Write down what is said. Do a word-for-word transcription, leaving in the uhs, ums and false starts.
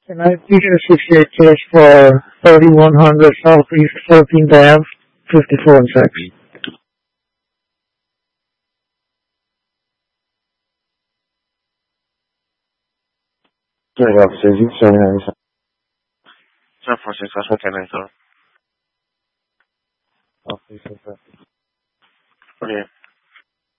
Can I please associate case for thirty-one hundred Southeast fourteenth Avenue, fifty-four and six? Sorry, officers, you seven ninety-seven. seven four six, that's one ten ninety-seven. Officer, Okay.